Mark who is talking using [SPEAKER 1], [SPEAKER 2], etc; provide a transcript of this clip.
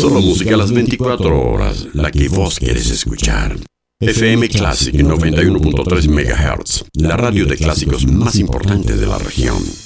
[SPEAKER 1] Solo música a las 24 horas, la que vos querés escuchar. FM Classic 91.3 MHz, la radio de clásicos más importante de la región.